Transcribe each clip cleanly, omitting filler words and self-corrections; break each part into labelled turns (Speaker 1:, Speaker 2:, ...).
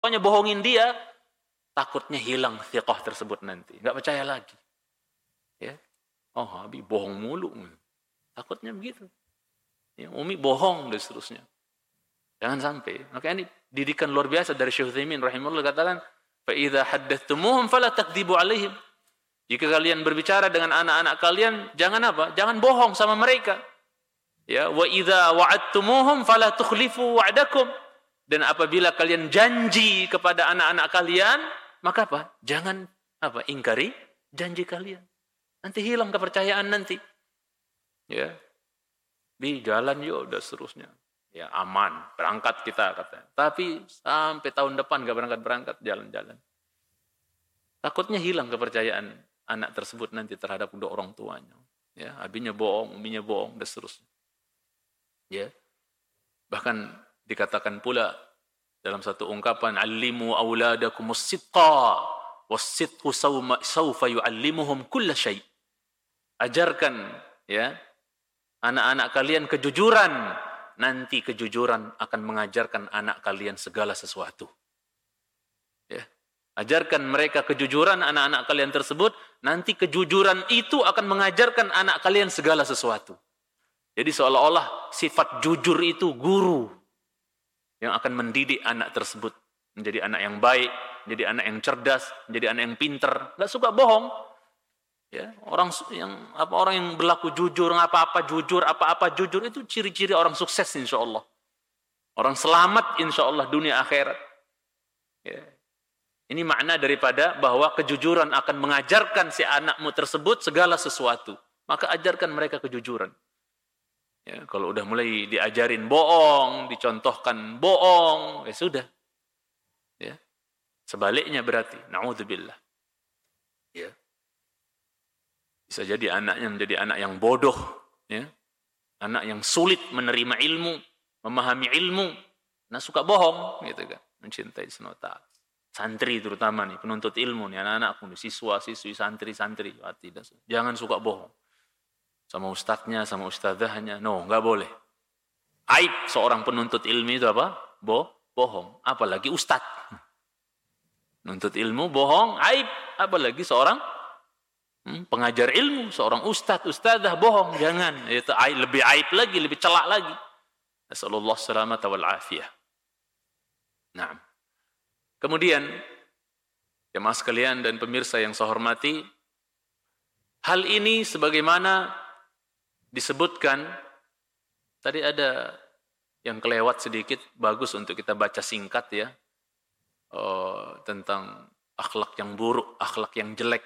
Speaker 1: bapaknya bohongin dia, takutnya hilang thiqah tersebut nanti. Nggak percaya lagi. Ya. Oh, Habib bohong mulu. Takutnya begitu. Ya, Umi bohong dan seterusnya. Jangan sampai. Makanya ini didikan luar biasa dari Syekh Utsaimin rahimahullah katakan, fa idza haddatsumuhum fala takdzibu alaihim. Jika kalian berbicara dengan anak-anak kalian, jangan apa? Jangan bohong sama mereka. Ya, wa idza wa'adtumuhum fala tukhlifu wa'dakum. Dan apabila kalian janji kepada anak-anak kalian, maka apa? Jangan apa? Ingkari janji kalian. Nanti hilang kepercayaan nanti. Ya. Di jalan yuk dan seterusnya. Ya aman, berangkat kita katanya. Tapi sampai tahun depan gak berangkat-berangkat, jalan-jalan. Takutnya hilang kepercayaan anak tersebut nanti terhadap kedua orang tuanya. Ya, abinya bohong, uminya bohong dan seterusnya. Ya. Bahkan dikatakan pula dalam satu ungkapan, allimu auladakumus sidqa was-sidqu sawfa yu'allimuhum kulla syai'. Ajarkan ya anak-anak kalian kejujuran, nanti kejujuran akan mengajarkan anak kalian segala sesuatu. Ya. Ajarkan mereka kejujuran anak-anak kalian tersebut, nanti kejujuran itu akan mengajarkan anak kalian segala sesuatu. Jadi seolah-olah sifat jujur itu guru yang akan mendidik anak tersebut menjadi anak yang baik, menjadi anak yang cerdas, menjadi anak yang pintar, enggak suka bohong. Ya, orang yang berlaku jujur, apa-apa jujur itu ciri-ciri orang sukses insyaallah. Orang selamat insyaallah dunia akhirat. Ya. Ini makna daripada bahwa kejujuran akan mengajarkan si anakmu tersebut segala sesuatu. Maka ajarkan mereka kejujuran. Ya, kalau udah mulai diajarin bohong, dicontohkan bohong, ya sudah. Ya. Sebaliknya berarti, na'udzubillah. Ya. Bisa jadi anaknya menjadi anak yang bodoh, ya. Anak yang sulit menerima ilmu, memahami ilmu, nah suka bohong, gitu kan. Mencintai senota. Santri terutama nih, penuntut ilmu nih, anak-anakku nih, siswa-siswi, santri-santri, jangan suka bohong. Sama ustadznya, sama ustadzahnya, no, nggak boleh. Aib seorang penuntut ilmu itu apa? Bohong. Apalagi ustadz. Penuntut ilmu bohong, aib. Apalagi seorang pengajar ilmu, seorang ustadzah bohong, jangan. Itu lebih aib lagi, lebih celak lagi. Nasallallahu salamata wal afiyah. Nah, kemudian jemaah sekalian dan pemirsa yang saya hormati, hal ini sebagaimana disebutkan tadi ada yang kelewat sedikit, bagus untuk kita baca singkat ya, tentang akhlak yang buruk, akhlak yang jelek.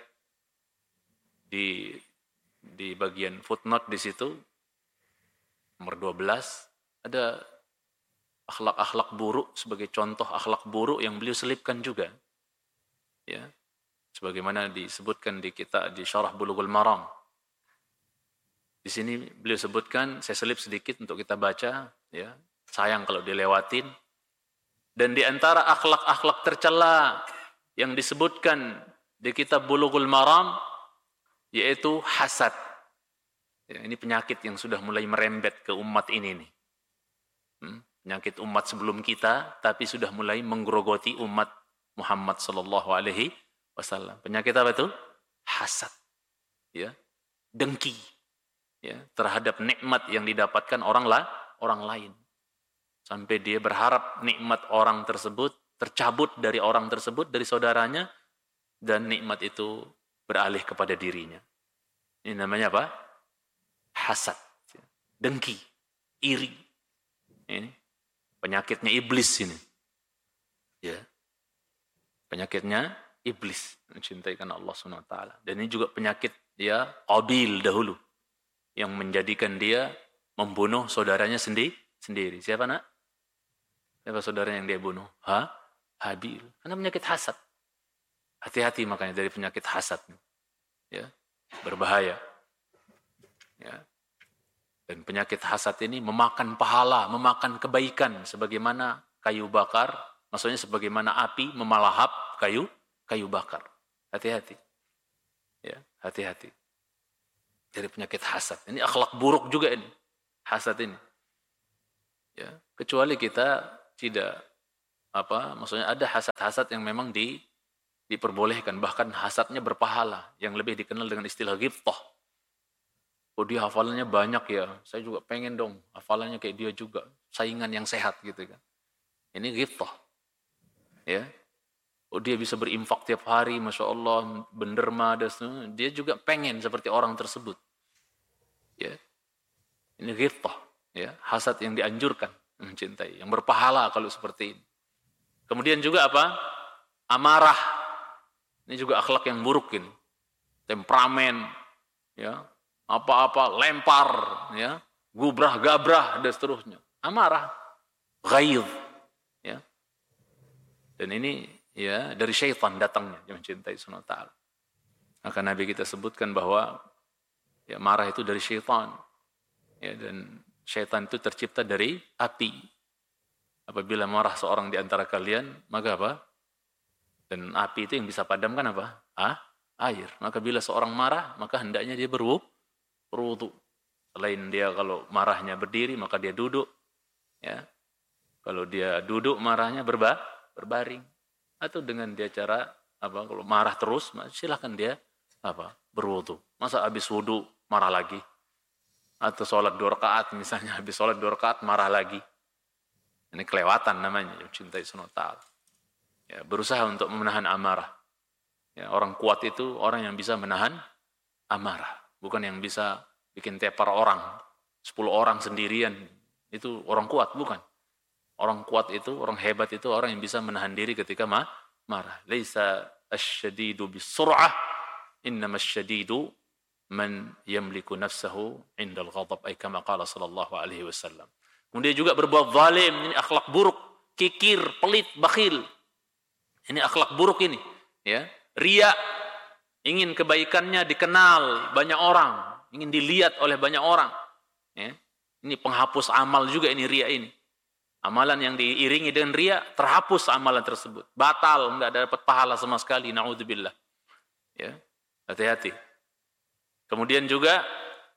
Speaker 1: Di bagian footnote di situ nomor 12 ada akhlak-akhlak buruk sebagai contoh akhlak buruk yang beliau selipkan juga. Ya. Sebagaimana disebutkan di Syarah Bulughul Maram. Di sini beliau sebutkan, saya selip sedikit untuk kita baca, ya. Sayang kalau dilewatin. Dan di antara akhlak-akhlak tercela yang disebutkan di kitab Bulughul Maram yaitu hasad. Ya, ini penyakit yang sudah mulai merembet ke umat ini nih. Penyakit umat sebelum kita, tapi sudah mulai menggerogoti umat Muhammad sallallahu alaihi wasallam. Penyakit apa itu? Hasad. Ya. Dengki. Ya, terhadap nikmat yang didapatkan orang lain. Sampai dia berharap nikmat orang tersebut tercabut dari orang tersebut, dari saudaranya, dan nikmat itu beralih kepada dirinya. Ini namanya apa? Hasad. Dengki. Iri. Ini penyakitnya iblis ini. Ya. Penyakitnya iblis. Mencintai karena Allah SWT. Dan ini juga penyakit dia Qabil dahulu. Yang menjadikan dia membunuh saudaranya sendiri. Siapa nak? Siapa saudaranya yang dia bunuh? Habil. Karena penyakit hasad. Hati-hati makanya dari penyakit hasad. Ya, berbahaya. Ya. Dan penyakit hasad ini memakan pahala, memakan kebaikan sebagaimana kayu bakar, maksudnya sebagaimana api memalahap kayu bakar. Hati-hati. Ya, hati-hati. Dari penyakit hasad. Ini akhlak buruk juga ini. Hasad ini. Ya, kecuali kita tidak maksudnya ada hasad-hasad yang memang diperbolehkan, bahkan hasadnya berpahala, yang lebih dikenal dengan istilah ghibthah. Oh dia hafalannya banyak ya, saya juga pengen dong hafalannya kayak dia juga, saingan yang sehat gitu kan. Ini ghibthah. Ya. Oh dia bisa berinfak tiap hari, Masya Allah, benderma, dia juga pengen seperti orang tersebut. Ya. Ini ghibthah, ya, hasad yang dianjurkan, mencintai, yang berpahala kalau seperti ini. Kemudian juga apa? Amarah. Ini juga akhlak yang buruk ini. Temperamen, ya. Apa-apa lempar, ya, gubrah-gabrah dan seterusnya. Amarah, ghaidh, ya. Dan ini ya dari syaitan datangnya yang mencintai Subhanahu wa ta'ala. Maka Nabi kita sebutkan bahwa ya marah itu dari syaitan. Ya, dan syaitan itu tercipta dari api. Apabila marah seorang di antara kalian, maka apa? Dan api itu yang bisa padamkan apa? Air. Maka bila seorang marah, maka hendaknya dia berwudu. Selain dia kalau marahnya berdiri, maka dia duduk. Ya. Kalau dia duduk marahnya berbaring. Atau dengan dia cara kalau marah terus, silakan dia berwudu. Masa habis wudu marah lagi? Atau sholat 2 rakaat misalnya, habis sholat 2 rakaat marah lagi. Ini kelewatan namanya, cintai Subhanahu wa ta'ala. Ya, berusaha untuk menahan amarah. Ya, orang kuat itu orang yang bisa menahan amarah. Bukan yang bisa bikin tepar orang, 10 orang sendirian, itu orang kuat, bukan. Orang kuat itu, orang hebat itu, orang yang bisa menahan diri ketika marah. Laisa asyadidu bisur'ah, innama asyadidu man yamliku nafsahu indal ghadab, ay kama qala sallallahu alaihi wasallam. Kemudian juga berbuat zalim, ini akhlak buruk, kikir, pelit, bakhil. Ini akhlak buruk ini, ya. Riya, ingin kebaikannya dikenal banyak orang, ingin dilihat oleh banyak orang. Ya. Ini penghapus amal juga ini riya ini. Amalan yang diiringi dengan riya, terhapus amalan tersebut. Batal, enggak dapat pahala sama sekali, na'udzubillah. Ya. Hati-hati. Kemudian juga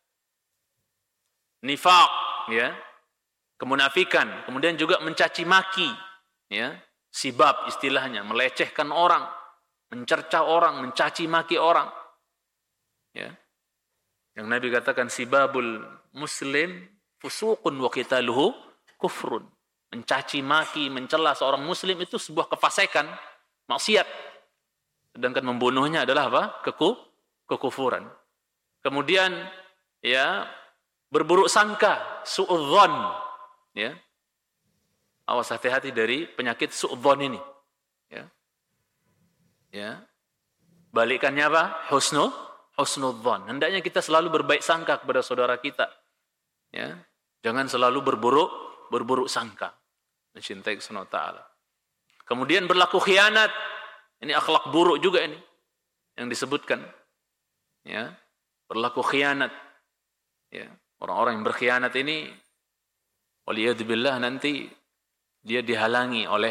Speaker 1: nifaq, ya. Kemunafikan, kemudian juga mencaci maki, ya. Sibab istilahnya, melecehkan orang, mencerca orang, mencaci maki orang. Ya. Yang Nabi katakan sibabul muslim fusuqun wa qitaluhu kufrun. Mencaci maki, mencela seorang muslim itu sebuah kefasikan, maksiat. Sedangkan membunuhnya adalah apa? Kekufuran. Kemudian ya berburuk sangka, su'udzon, ya. Awas hati-hati dari penyakit su'udzon ini. Ya. Ya. Balikannya apa? Husnudzon. Hendaknya kita selalu berbaik sangka kepada saudara kita. Ya. Jangan selalu berburuk sangka. Mencintai Subhanahu wa ta'ala. Kemudian berlaku khianat. Ini akhlak buruk juga ini yang disebutkan. Ya. Berlaku khianat. Ya. Orang-orang yang berkhianat ini waliyadzubillah nanti dia dihalangi oleh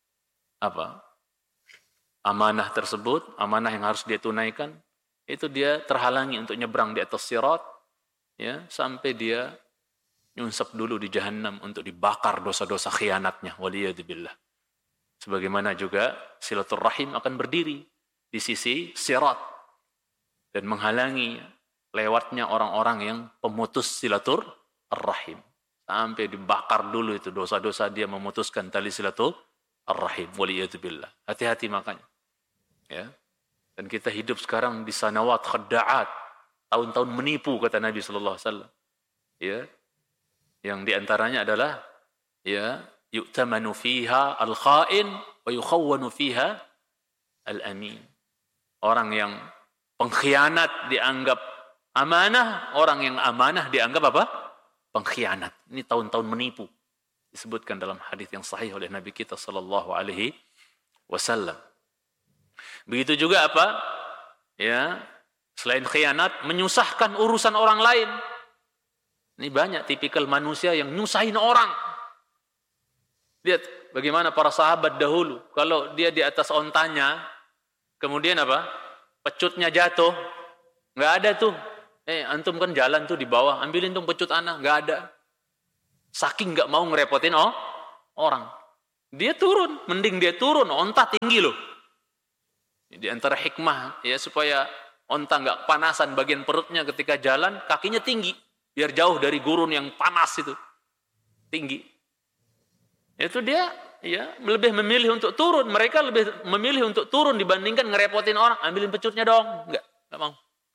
Speaker 1: amanah tersebut, amanah yang harus dia tunaikan, itu dia terhalangi untuk nyebrang di atas sirat, ya, sampai dia nyunsep dulu di jahanam untuk dibakar dosa-dosa khianatnya, waliyadzubillah. Sebagaimana juga silaturrahim akan berdiri di sisi sirat dan menghalangi lewatnya orang-orang yang pemutus silaturrahim. Sampai dibakar dulu itu dosa-dosa dia memutuskan tali silaturrahim, waliyadzubillah. Hati-hati makanya. Ya. Dan kita hidup sekarang di sanawat khadda'at, tahun-tahun menipu kata Nabi sallallahu alaihi wasallam. Ya. Yang diantaranya adalah ya yu'tamanu fiha al-kha'in wa yukhawwanu fiha al-amin. Orang yang pengkhianat dianggap amanah, orang yang amanah dianggap apa? Pengkhianat. Ini tahun-tahun menipu. Disebutkan dalam hadis yang sahih oleh Nabi kita sallallahu alaihi wasallam. Begitu juga apa? Ya, selain khianat, menyusahkan urusan orang lain. Ini banyak tipikal manusia yang nyusahin orang. Lihat bagaimana para sahabat dahulu. Kalau dia di atas ontanya, kemudian apa? Pecutnya jatuh. Nggak ada tuh. Antum kan jalan tuh di bawah, ambilin tuh pecut anak, nggak ada. Saking nggak mau ngerepotin orang. Dia turun, mending dia turun, onta tinggi loh. Di antara hikmah ya supaya onta nggak panasan bagian perutnya ketika jalan, kakinya tinggi biar jauh dari gurun yang panas itu. Tinggi. Itu dia ya lebih memilih untuk turun. Mereka lebih memilih untuk turun dibandingkan ngerepotin orang. Ambilin pecutnya dong. Enggak mau.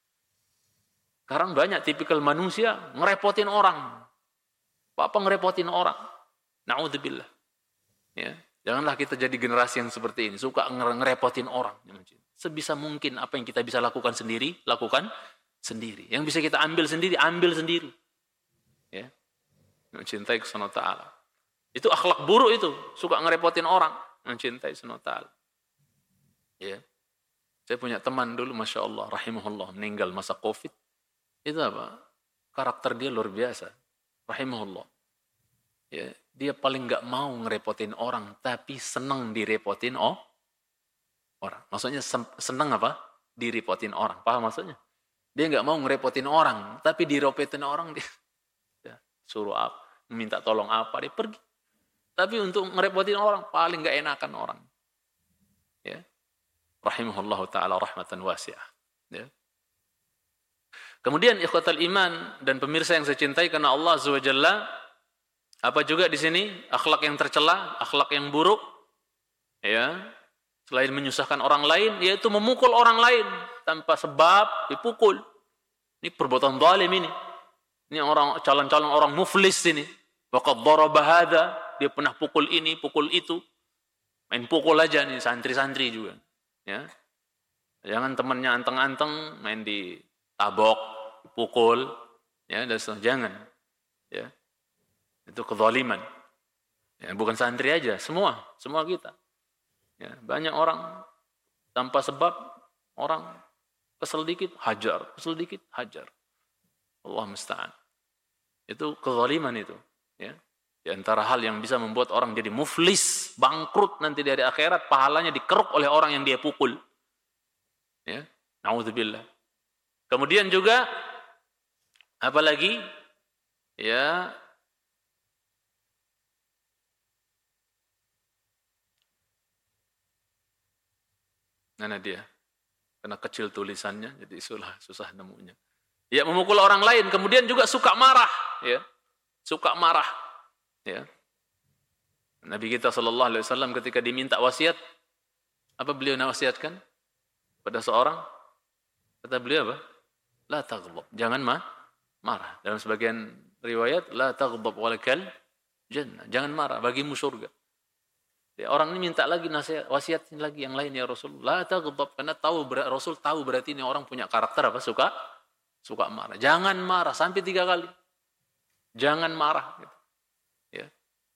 Speaker 1: Sekarang banyak tipikal manusia ngerepotin orang. Apa ngerepotin orang? Na'udzubillah. Ya, janganlah kita jadi generasi yang seperti ini, suka ngerepotin orang. Sebisa mungkin apa yang kita bisa lakukan sendiri, lakukan sendiri. Yang bisa kita ambil sendiri, ambil sendiri. Ya. Mencintai Subhanahu wa ta'ala. Itu akhlak buruk itu, suka ngerepotin orang, mencintai Subhanahu wa ta'ala. Ya. Saya punya teman dulu, Masya Allah, rahimahullah, meninggal masa Covid. Itu apa? Karakter dia luar biasa. Rahimahullah. Ya, dia paling nggak mau ngerepotin orang, tapi senang direpotin orang. Maksudnya senang apa? Direpotin orang. Paham maksudnya? Dia nggak mau ngerepotin orang, tapi direpotin orang dia ya, suruh apa, minta tolong apa dia pergi. Tapi untuk ngerepotin orang paling nggak enakan orang. Ya, rahimahullah taala rahmatan wasi'ah. Ya. Kemudian ikhwatal iman dan pemirsa yang saya cintai karena Allah Azza wa Jalla, apa juga di sini akhlak yang tercela, akhlak yang buruk, ya, selain menyusahkan orang lain, yaitu memukul orang lain tanpa sebab, dipukul. Ini perbuatan zalim ini. Ini orang calon-calon orang muflis ini. Waqad daraba hadza, dia pernah pukul ini, pukul itu. Main pukul aja nih santri-santri juga, ya. Jangan temannya anteng-anteng main ditabok, dipukul, ya, dan jangan, ya. Itu kezaliman. Ya, bukan santri aja, semua kita. Ya, banyak orang tanpa sebab, orang kesel dikit hajar, kesel dikit hajar. Allah musta'an. Itu kezaliman itu, ya. Di antara hal yang bisa membuat orang jadi muflis, bangkrut nanti dari akhirat, pahalanya dikeruk oleh orang yang dia pukul. Ya, na'udzubillah. Kemudian juga apalagi ya, mana dia? Karena kecil tulisannya, jadi susah nemunya. Ya, memukul orang lain, kemudian juga suka marah, ya. Suka marah, ya. Nabi kita sallallahu alaihi wasallam ketika diminta wasiat, apa beliau nawasiatkan pada seorang? Kata beliau apa? La taghdab, jangan marah. Dalam sebagian riwayat, la taghdab walakal jannah, jangan marah, bagimu surga. Ya, orang ini minta lagi nasihat, wasiatin lagi yang lain ya Rasulullah. La taghdab, karena Rasul tahu berarti ini orang punya karakter apa? Suka marah. Jangan marah sampai 3 kali. Jangan marah. Gitu. Ya.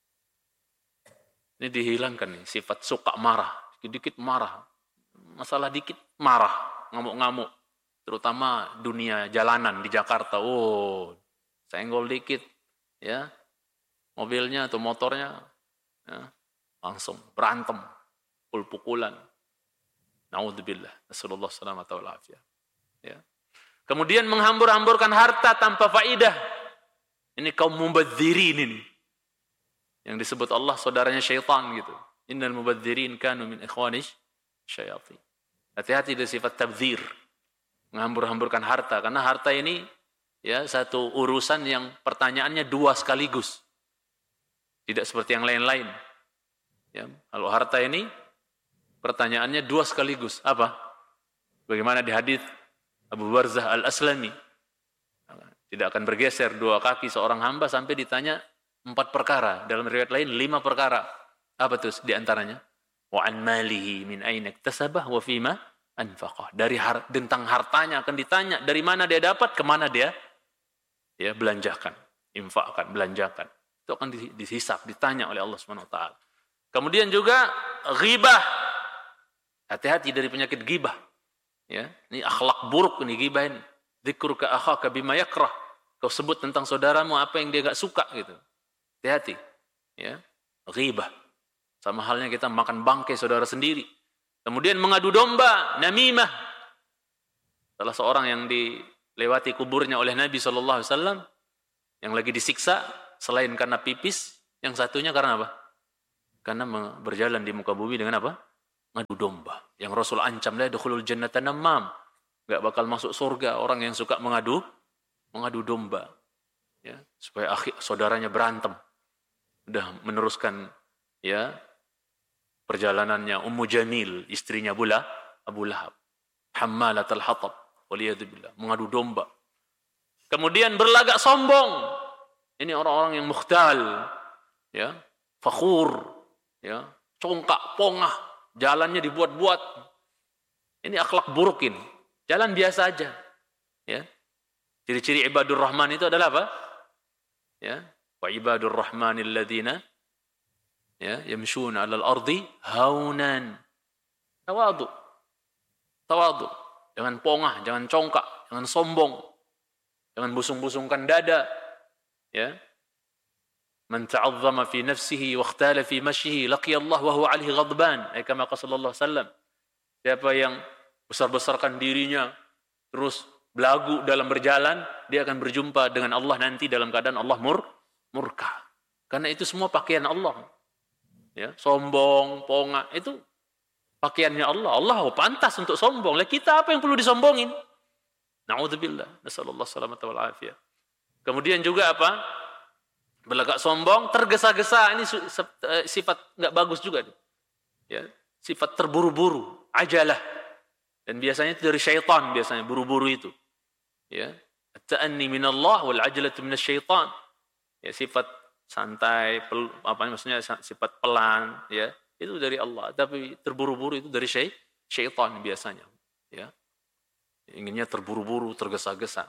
Speaker 1: Ini dihilangkan nih sifat suka marah, dikit-dikit marah, masalah dikit marah, ngamuk-ngamuk. Terutama dunia jalanan di Jakarta. Oh, senggol dikit, ya, mobilnya atau motornya, ya, langsung berantem, pukul-pukulan. Na'udzubillah, nasallallahu salamata wal afiyah. Ya. Kemudian menghambur-hamburkan harta tanpa faidah. Ini kaum mubadzirin ini. Yang disebut Allah saudaranya syaitan gitu. Innal mubadzirin kanu min ikhwanish syayatin. Hati-hati dari sifat tabdzir. Menghambur-hamburkan harta, karena harta ini ya satu urusan yang pertanyaannya 2 sekaligus. Tidak seperti yang lain-lain. Ya, kalau harta ini pertanyaannya 2 sekaligus. Apa? Bagaimana di hadis Abu Barzah Al-Aslami, tidak akan bergeser 2 kaki seorang hamba sampai ditanya 4 perkara. Dalam riwayat lain 5 perkara. Apa tuh di antaranya? Wa an malihi min aina iktasabah wa fima anfaqah. Tentang hartanya akan ditanya dari mana dia dapat, kemana dia belanjakan, infakkan, belanjakan. Itu akan dihisab, ditanya oleh Allah Subhanahu wa taala. Kemudian juga ghibah. Hati-hati dari penyakit ghibah. Ya, ini akhlak buruk ini ghibah ini. Dzikruka akhaka bima yakrah. Kau sebut tentang saudaramu apa yang dia enggak suka gitu. Hati-hati. Ya, ghibah. Sama halnya kita makan bangkai saudara sendiri. Kemudian mengadu domba, namimah. Salah seorang yang dilewati kuburnya oleh Nabi SAW, yang lagi disiksa, selain karena pipis, yang satunya karena apa? Karena berjalan di muka bumi dengan apa? Ngadu domba. Yang Rasul ancam, la yadkhulul jannata namam. Enggak bakal masuk surga orang yang suka mengadu domba. Ya, supaya saudaranya berantem. Udah meneruskan ya perjalanannya Ummu Jamil, istrinya Abu Lahab. Hammalatul hatab, waliyadzubillah, mengadu domba. Kemudian berlagak sombong. Ini orang-orang yang mukhtal, ya, fakhur, ya, congkak, pongah, jalannya dibuat-buat. Ini akhlak buruk ini. Jalan biasa aja, ya. Ciri-ciri ibadur rahman itu adalah apa? Ya, wa ibadur rahmanil ladzina ya yamshuna 'alal ardi haunan. Tawadhu. Jangan pongah, jangan congkak, jangan sombong. Jangan busung-busungkan dada. Ya. Man ta'azzama fi nafsihi wa ikhtala fi mashyihi laqiya Allah wa huwa 'alaihi ghadban. Kama qala sallallahu alaihi wasallam. Siapa yang besar-besarkan dirinya terus belagu dalam berjalan, dia akan berjumpa dengan Allah nanti dalam keadaan Allah murka. Karena itu semua pakaian Allah. Ya, sombong, pongah, itu pakaiannya Allah. Allah pantas untuk sombong. Lah kita apa yang perlu disombongin? Na'udzubillah. Nasallallahu salamata wal afiyah. Kemudian juga apa? Berlagak sombong, tergesa-gesa. Ini sifat enggak bagus juga. Ya, sifat terburu-buru, ajalah. Dan biasanya itu dari syaitan, biasanya buru-buru itu. Ya, at-ta'anni minallah wal ajalatu minasyaitan. Ya, sifat santai, maksudnya sifat pelan, ya, itu dari Allah. Tapi terburu-buru itu dari syaitan biasanya. Ya, inginnya terburu-buru, tergesa-gesa.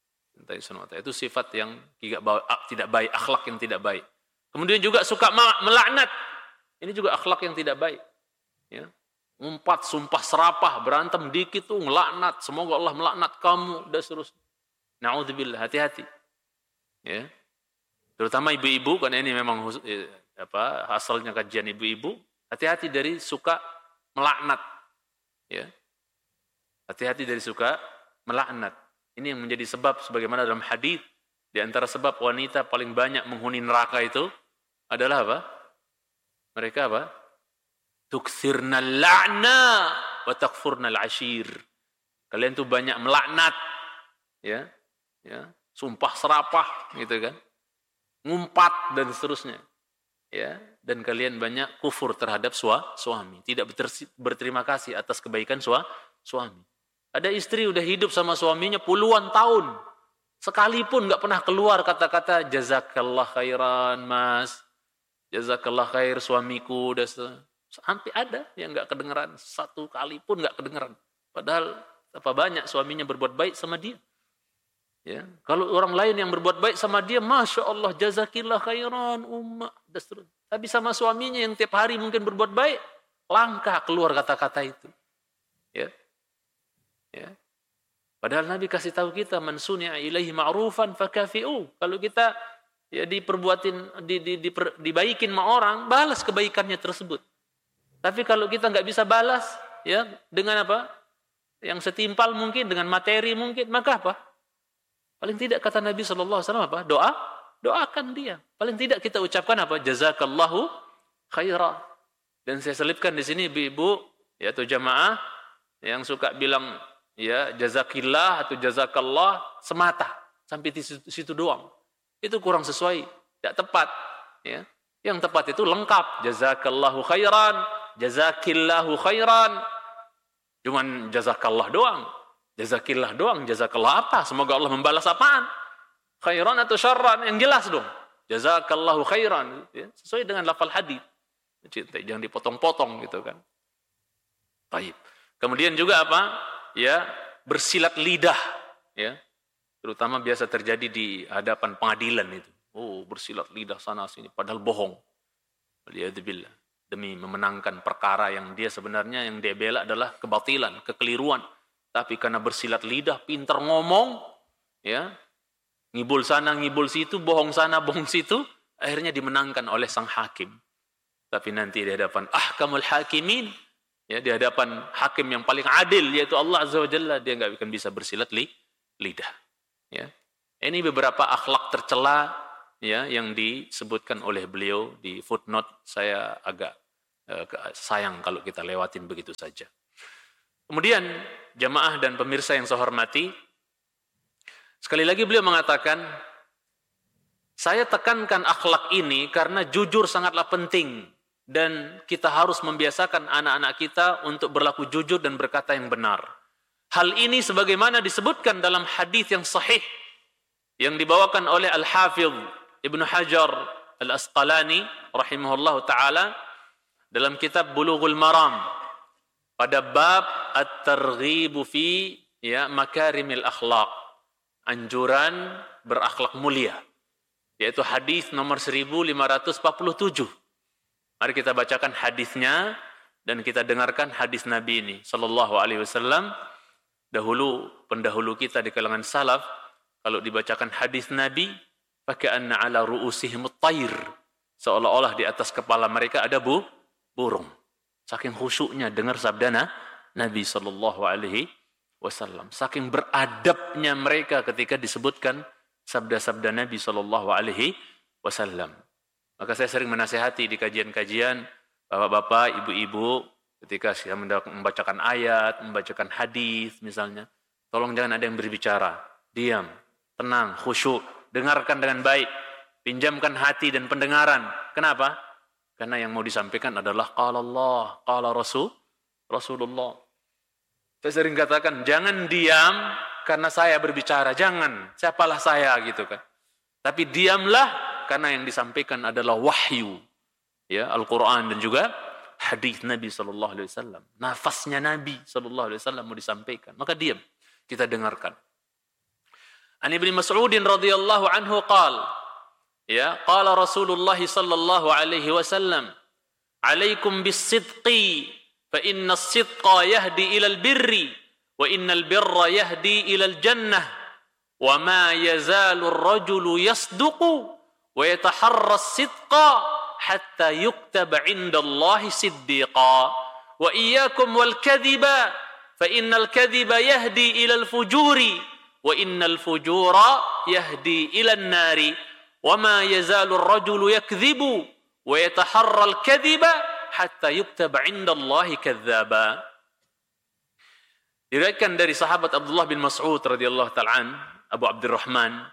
Speaker 1: Itu sifat yang tidak baik, akhlak yang tidak baik. Kemudian juga suka melaknat. Ini juga akhlak yang tidak baik. Ya. Ngumpat, sumpah serapah, berantem dikit tuh ngelaknat. Semoga Allah melaknat kamu dan seterusnya. Na'udzubillah, hati-hati. Ya. Terutama ibu-ibu, karena ini memang hasilnya kajian ibu-ibu, hati-hati dari suka melaknat. Ya. Hati-hati dari suka melaknat. Ini yang menjadi sebab sebagaimana dalam hadis, di antara sebab wanita paling banyak menghuni neraka itu adalah apa? Mereka apa? Tukthirnal la'na wa takfurnal ashir. Kalian tuh banyak melaknat, ya, sumpah serapah, gitu kan, ngumpat dan seterusnya, ya, dan kalian banyak kufur terhadap suami, tidak berterima kasih atas kebaikan suami. Ada istri udah hidup sama suaminya puluhan tahun, sekalipun nggak pernah keluar kata-kata jazakallah khairan mas, jazakallah khair suamiku, sampai ada yang nggak kedengeran, satu kali pun nggak kedengeran. Padahal apa banyak suaminya berbuat baik sama dia. Ya, kalau orang lain yang berbuat baik sama dia, masya Allah jazakillah khairan umma. Tapi sama suaminya yang tiap hari mungkin berbuat baik, langka keluar kata-kata itu. Ya, ya. Padahal Nabi kasih tahu kita, man suni'a ilaihi ma'rufan fakafi'u. Kalau kita ya dibaikin sama orang, balas kebaikannya tersebut. Tapi kalau kita nggak bisa balas, ya dengan apa? Yang setimpal mungkin, dengan materi mungkin, maka apa? Paling tidak kata Nabi SAW apa? Doakan dia. Paling tidak kita ucapkan apa? Jazakallahu khaira. Dan saya selipkan di sini ibu-ibu, ya, atau jamaah yang suka bilang ya jazakillah atau jazakallah semata sampai di situ doang. Itu kurang sesuai, tidak tepat. Ya. Yang tepat itu lengkap. Jazakallahu khairan, jazakillahu khairan. Cuman jazakallah doang. Jazakillah doang, jazakallah apa? Semoga Allah membalas apaan? Khairan atau syarran? Yang jelas dong. Jazakallahu khairan. Ya, sesuai dengan lafal hadis. Jangan dipotong-potong gitu kan. Baik. Kemudian juga apa? Ya, bersilat lidah. Ya, terutama biasa terjadi di hadapan pengadilan itu. Oh, bersilat lidah sana sini. Padahal bohong. Waliyadzubillah. Demi memenangkan perkara yang dia sebenarnya yang dia bela adalah kebatilan, kekeliruan. Tapi karena bersilat lidah, pintar ngomong, ya, ngibul sana, ngibul situ, bohong sana, bohong situ, akhirnya dimenangkan oleh sang hakim. Tapi nanti di hadapan ahkamul hakimin, ya, di hadapan hakim yang paling adil, yaitu Allah Azza wa Jalla, dia nggak akan bisa bersilat lidah. Ya. Ini beberapa akhlak tercela ya yang disebutkan oleh beliau di footnote. Saya agak sayang kalau kita lewatin begitu saja. Kemudian jamaah dan pemirsa yang saya hormati, sekali lagi beliau mengatakan, saya tekankan akhlak ini karena jujur sangatlah penting dan kita harus membiasakan anak-anak kita untuk berlaku jujur dan berkata yang benar. Hal ini sebagaimana disebutkan dalam hadis yang sahih yang dibawakan oleh Al-Hafidh Ibnu Hajar Al-Asqalani rahimahullahu taala dalam kitab Bulughul Maram pada bab at-targhibu fi makarimil akhlaq, anjuran berakhlak mulia, yaitu hadis nomor 1547. Mari kita bacakan hadisnya dan kita dengarkan hadis Nabi ini sallallahu alaihi wasallam. Dahulu pendahulu kita di kalangan salaf, kalau dibacakan hadis Nabi, faka'anna ala ru'usihim at-tayr, seolah-olah di atas kepala mereka ada burung. Saking khusyuknya dengar sabda Nabi sallallahu alaihi wasallam, saking beradabnya mereka ketika disebutkan sabda-sabda Nabi sallallahu alaihi wasallam. Maka saya sering menasihati di kajian-kajian, bapak-bapak, ibu-ibu, ketika saya membacakan ayat, membacakan hadis misalnya, tolong jangan ada yang berbicara, diam, tenang, khusyuk, dengarkan dengan baik, pinjamkan hati dan pendengaran. Kenapa? Karena yang mau disampaikan adalah qala Allah, qala Rasulullah. Saya sering katakan, jangan diam karena saya berbicara, jangan, siapalah saya gitu kan. Tapi diamlah karena yang disampaikan adalah wahyu, ya, Al-Quran dan juga hadis Nabi sallallahu alaihi wasallam. Nafasnya Nabi sallallahu alaihi wasallam mau disampaikan, maka diam, kita dengarkan. An Ibnu Mas'ud radhiyallahu anhu qala, qala Rasulullah sallallahu alaihi wasallam, "Alaikum bis-sidqi fa inna as-sidqa yahdi ila al-birri wa innal birra yahdi ila al-jannah wa ma yazalu ar-rajulu yasduqu wa yataharra as-sidqa hatta yuktaba 'inda Allahi siddiqa wa iyyakum wal kadhiba fa innal kadhiba yahdi ila al-fujuri wa innal fujura yahdi ila an-nari wa ma yazalu ar-rajulu yakdhibu wa yataharra al-kadhiba hatta yuktaba 'inda Allahi kadzdzaba." Diriwayatkan dari sahabat Abdullah bin Mas'ud radhiyallahu ta'ala Abu Abdurrahman,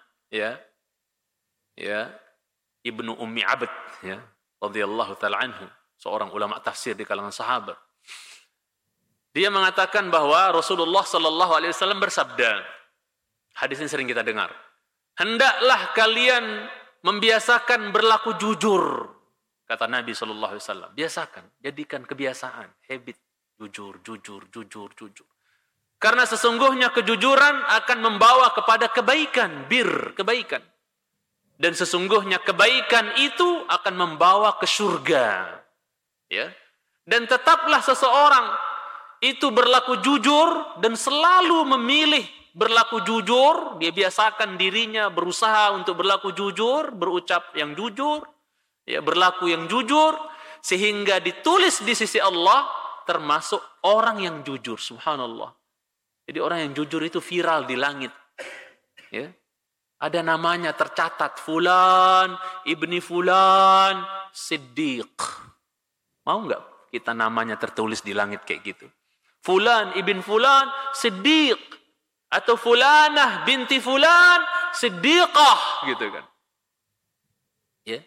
Speaker 1: Ibnu Ummi Abd, radhiyallahu ta'ala anhu, seorang ulama tafsir di kalangan sahabat. Dia mengatakan bahwa Rasulullah sallallahu alaihi wasallam bersabda, hadis ini sering kita dengar, hendaklah kalian membiasakan berlaku jujur, kata Nabi sallallahu alaihi wasallam. Biasakan, jadikan kebiasaan, habit, jujur. Karena sesungguhnya kejujuran akan membawa kepada kebaikan, kebaikan. Dan sesungguhnya kebaikan itu akan membawa ke surga. Ya. Dan tetaplah seseorang itu berlaku jujur dan selalu memilih berlaku jujur. Dia biasakan dirinya berusaha untuk berlaku jujur, berucap yang jujur, berlaku yang jujur, sehingga ditulis di sisi Allah termasuk orang yang jujur. Subhanallah. Jadi orang yang jujur itu viral di langit. Ya. Ada namanya tercatat, Fulan, Ibni Fulan, Siddiq. Mau nggak kita namanya tertulis di langit kayak gitu? Fulan, Ibn Fulan, Siddiq. Atau Fulanah, binti Fulan, Siddiqah. Gitu kan. Ya.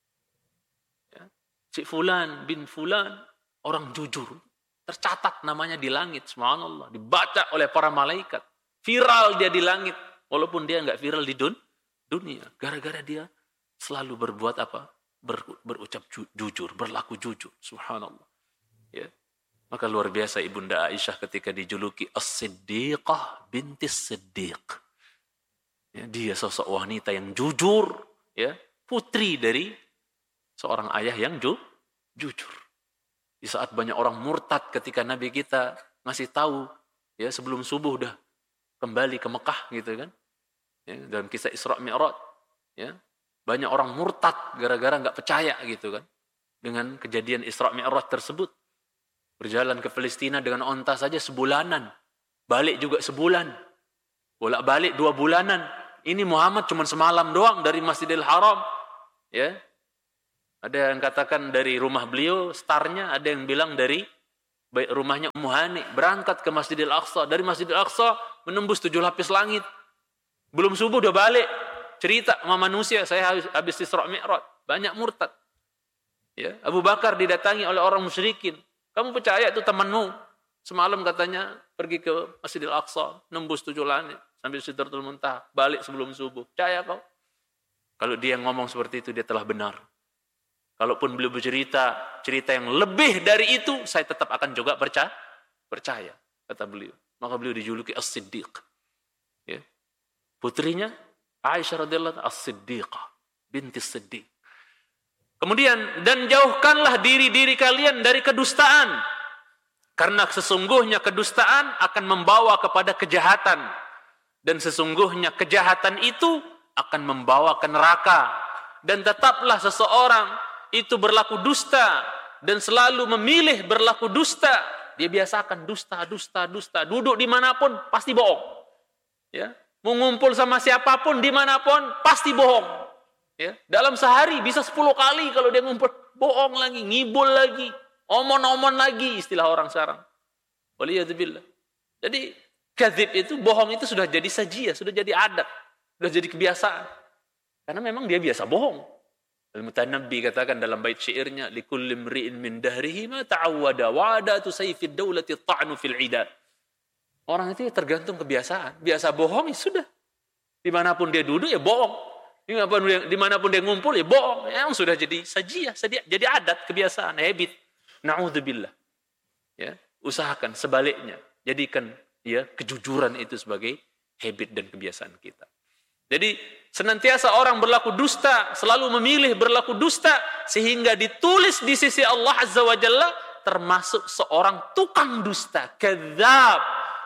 Speaker 1: Si Fulan, bin Fulan, orang jujur. Tercatat namanya di langit, subhanallah. Dibaca oleh para malaikat. Viral dia di langit. Walaupun dia nggak viral di dunia. Gara-gara dia selalu berbuat apa? Berucap jujur, berlaku jujur. Subhanallah. Ya. Maka luar biasa Ibunda Aisyah ketika dijuluki As-Siddiqah binti Siddiq. Ya, dia sosok wanita yang jujur. Ya, putri dari seorang ayah yang jujur. Di saat banyak orang murtad ketika Nabi kita ngasih tahu, ya sebelum subuh udah kembali ke Mekah gitu kan. Ya, dalam kisah Isra Mi'raj, ya, banyak orang murtad gara-gara nggak percaya gitu kan. Dengan kejadian Isra Mi'raj tersebut. Berjalan ke Palestina dengan onta saja sebulanan. Balik juga sebulan. Bolak-balik 2 bulanan. Ini Muhammad cuma semalam doang dari Masjidil Haram. Ya. Ada yang katakan dari rumah beliau, startnya, ada yang bilang dari rumahnya Ummu Hani, berangkat ke Masjidil Aqsa. Dari Masjidil Aqsa menembus 7 lapis langit. Belum subuh udah balik. Cerita sama manusia, saya habis Isra Mi'raj. Banyak murtad. Ya, Abu Bakar didatangi oleh orang musyrikin. Kamu percaya itu temanmu? Semalam katanya pergi ke Masjidil Aqsa, nembus 7 langit sambil Sidratul Muntaha, balik sebelum subuh. Percaya kau? Kalau dia ngomong seperti itu, dia telah benar. Kalaupun beliau bercerita cerita yang lebih dari itu, saya tetap akan juga percaya, kata beliau. Maka beliau dijuluki As-Siddiq. Ya. Putrinya Aisyah radhiyallahu anha As-Siddiqah, binti Siddiq. Kemudian, dan jauhkanlah diri-diri kalian dari kedustaan. Karena sesungguhnya kedustaan akan membawa kepada kejahatan. Dan sesungguhnya kejahatan itu akan membawa ke neraka. Dan tetaplah seseorang itu berlaku dusta dan selalu memilih berlaku dusta. Dia biasakan dusta. Duduk dimanapun pasti bohong. Ya, mengumpul sama siapapun dimanapun pasti bohong. Ya, dalam sehari bisa 10 kali kalau dia ngumpul, bohong lagi, ngibul lagi, omon-omon lagi, istilah orang sekarang. Waliyadzubillah. Jadi kadzib itu, bohong itu sudah jadi sajiyah, sudah jadi adat, sudah jadi kebiasaan. Karena memang dia biasa bohong. Al-Mutanabbi katakan dalam bait syairnya, likulli imri'in min dahrihi ma ta'awwada wa'adatu sayfid dawlati ta'nu fil 'idad. Orang itu tergantung kebiasaan. Biasa bohong ya sudah. Dimanapun dia duduk ya bohong. Dimanapun dia ngumpul ya bohong. Yang sudah jadi sajiyah, jadi adat, kebiasaan, habit. Na'udzubillah. Ya, usahakan sebaliknya. Jadikan ya kejujuran itu sebagai habit dan kebiasaan kita. Jadi senantiasa orang berlaku dusta, selalu memilih berlaku dusta, sehingga ditulis di sisi Allah Azza wa Jalla termasuk seorang tukang dusta, kadzab.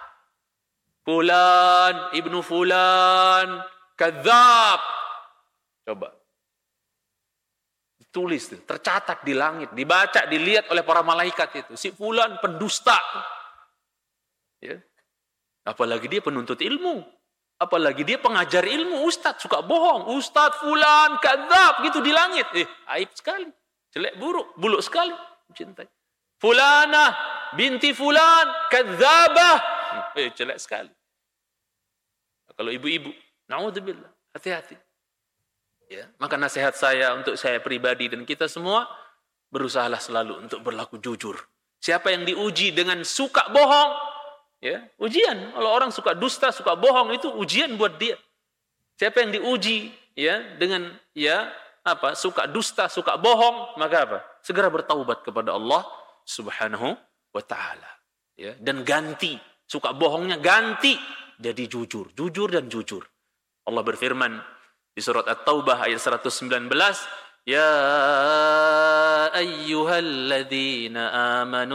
Speaker 1: Fulan, ibnu fulan, kadzab. Coba. Ditulis, tercatat di langit, dibaca, dilihat oleh para malaikat itu. Si fulan pendusta. Ya. Apalagi dia penuntut ilmu. Apalagi dia pengajar ilmu, ustadz suka bohong. Ustadz fulan, kadzab, gitu di langit. Aib sekali. Jelek buluk sekali. Mencintai. Fulanah, binti fulan, kadzabah. Jelek sekali. Kalau ibu-ibu, na'udzubillah, hati-hati. Ya, maka nasihat saya untuk saya pribadi dan kita semua, berusahalah selalu untuk berlaku jujur. Siapa yang diuji dengan suka bohong, ya, ujian. Kalau orang suka dusta, suka bohong, itu ujian buat dia. Siapa yang diuji ya dengan suka dusta, suka bohong, maka apa? Segera bertaubat kepada Allah Subhanahu wa taala. Ya, dan ganti, suka bohongnya ganti jadi jujur dan jujur. Allah berfirman di surat At-Taubah ayat 119, ya ayyuhalladzina amanu